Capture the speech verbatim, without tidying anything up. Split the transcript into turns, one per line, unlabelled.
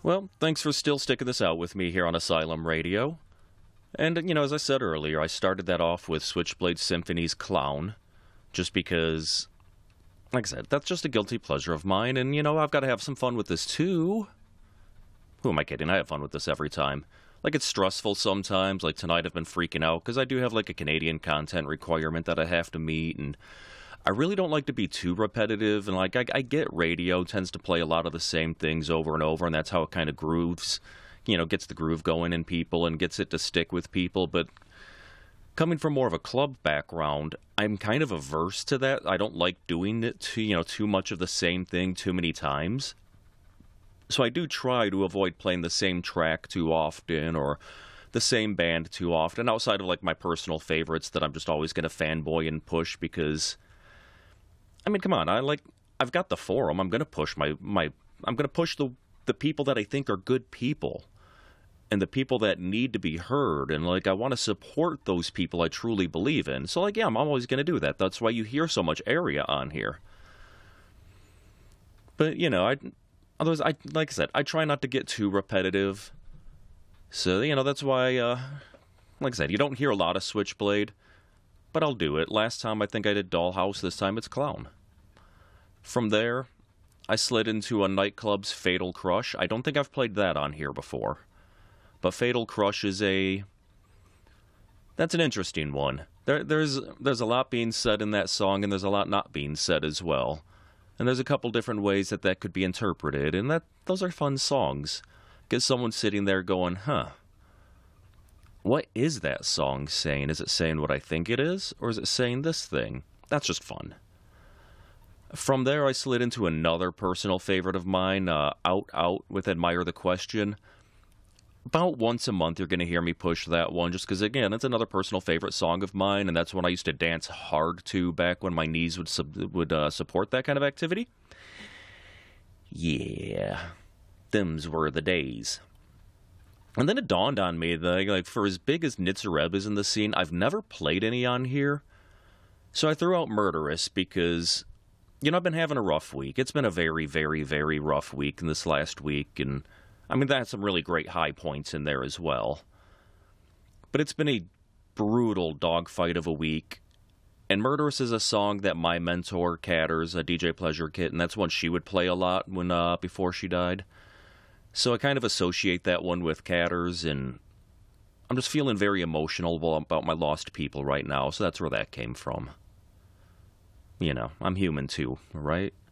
Well, thanks for still sticking this out with me here on Asylum Radio. And, you know, as I said earlier, I started that off with Switchblade Symphony's Clown, just because, like I said, that's just a guilty pleasure of mine, and, you know, I've got to have some fun with this, too. Who am I kidding? I have fun with this every time. Like, it's stressful sometimes. Like, tonight I've been freaking out, because I do have, like, a Canadian content requirement that I have to meet, and I really don't like to be too repetitive, and, like, I, I get radio tends to play a lot of the same things over and over, and that's how it kind of grooves, you know, gets the groove going in people and gets it to stick with people, but coming from more of a club background, I'm kind of averse to that. I don't like doing it to, you know, too much of the same thing too many times. So I do try to avoid playing the same track too often or the same band too often, outside of, like, my personal favorites that I'm just always going to fanboy and push because, I mean, come on, I like, I've got the forum. I'm going to push my, my, I'm going to push the, the people that I think are good people and the people that need to be heard. And, like, I want to support those people I truly believe in. So, like, yeah, I'm always going to do that. That's why you hear so much area on here. But, you know, I, otherwise, I, like I said, I try not to get too repetitive. So, you know, that's why, uh, like I said, you don't hear a lot of Switchblade, but I'll do it. Last time I think I did Dollhouse, this time it's Clown. From there, I slid into a Nightclub's Fatal Crush. I don't think I've played that on here before. But Fatal Crush is a... That's an interesting one. There, there's, there's a lot being said in that song, and there's a lot not being said as well. And there's a couple different ways that that could be interpreted, and that those are fun songs. Get someone sitting there going, huh, what is that song saying? Is it saying what I think it is, or is it saying this thing? That's just fun. From there, I slid into another personal favorite of mine, uh, Out Out with Admire the Question. About once a month, you're going to hear me push that one, just because, again, it's another personal favorite song of mine, and that's one I used to dance hard to back when my knees would sub- would uh, support that kind of activity. Yeah, them's were the days. And then it dawned on me that, like, for as big as Nitzareb is in the scene, I've never played any on here. So I threw out Murderous because, you know, I've been having a rough week. It's been a very, very, very rough week in this last week, and I mean, that had some really great high points in there as well. But it's been a brutal dogfight of a week. And Murderous is a song that my mentor, Catters, a D J Pleasure Kit, and that's one she would play a lot when uh, before she died. So I kind of associate that one with Catters, and I'm just feeling very emotional about my lost people right now, so that's where that came from. You know, I'm human too, right?